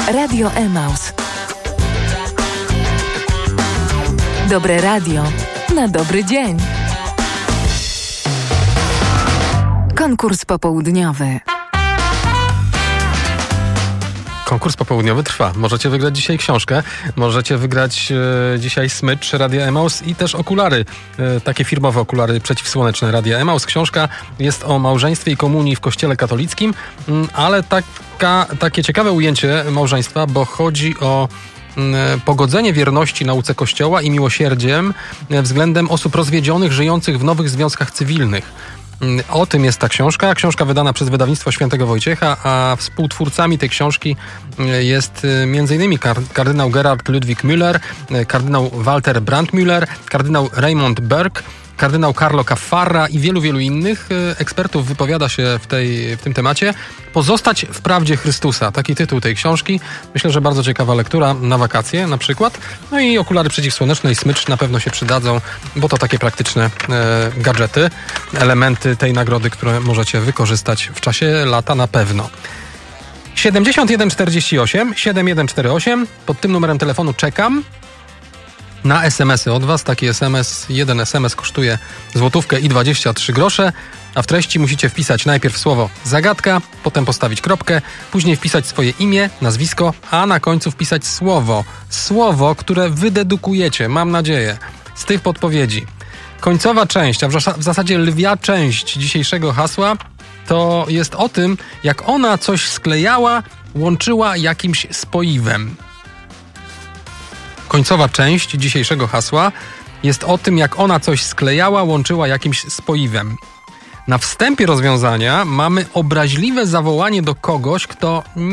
Radio Emaus. Dobre radio na dobry dzień. Konkurs popołudniowy. Konkurs popołudniowy trwa. Możecie wygrać dzisiaj książkę, możecie wygrać dzisiaj smycz Radia Emaus i też okulary, takie firmowe okulary przeciwsłoneczne Radia Emaus. Książka jest o małżeństwie i komunii w Kościele katolickim, ale takie ciekawe ujęcie małżeństwa, bo chodzi o pogodzenie wierności nauce Kościoła i miłosierdziem względem osób rozwiedzionych, żyjących w nowych związkach cywilnych. O tym jest ta książka. Książka wydana przez wydawnictwo Świętego Wojciecha, a współtwórcami tej książki jest m.in. kardynał Gerhard Ludwig Müller, kardynał Walter Brandmüller, kardynał Raymond Burke, kardynał Carlo Caffarra i wielu innych ekspertów wypowiada się w tym temacie. Pozostać w prawdzie Chrystusa. Taki tytuł tej książki. Myślę, że bardzo ciekawa lektura na wakacje na przykład. No i okulary przeciwsłoneczne i smycz na pewno się przydadzą, bo to takie praktyczne gadżety, elementy tej nagrody, które możecie wykorzystać w czasie lata na pewno. 7148 7148. Pod tym numerem telefonu czekam na SMS-y od Was. Taki jeden SMS kosztuje złotówkę i 23 grosze, a w treści musicie wpisać najpierw słowo zagadka, potem postawić kropkę, później wpisać swoje imię, nazwisko, a na końcu wpisać słowo, które wydedukujecie, mam nadzieję, z tych podpowiedzi. Końcowa część, a w zasadzie lwia część dzisiejszego hasła to jest o tym, jak ona coś sklejała, łączyła jakimś spoiwem. Końcowa część dzisiejszego hasła jest o tym, jak ona coś sklejała, łączyła jakimś spoiwem. Na wstępie rozwiązania mamy obraźliwe zawołanie do kogoś, kto